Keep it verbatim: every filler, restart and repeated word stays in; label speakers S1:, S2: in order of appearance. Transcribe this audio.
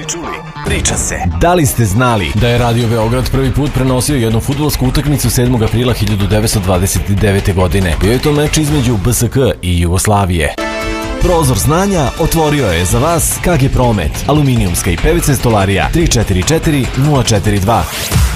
S1: čuli, priča se.
S2: Da li ste znali da je Radio Beograd prvi put prenosio jednu fudbalsku utakmicu sedmog aprila hiljadu devetsto dvadeset devete. godine? Bio je to meč između B S K i Jugoslavije. Prozor znanja otvorio je za vas K G Promet, aluminijumska i P V C stolarija tri četiri četiri nula četiri dva.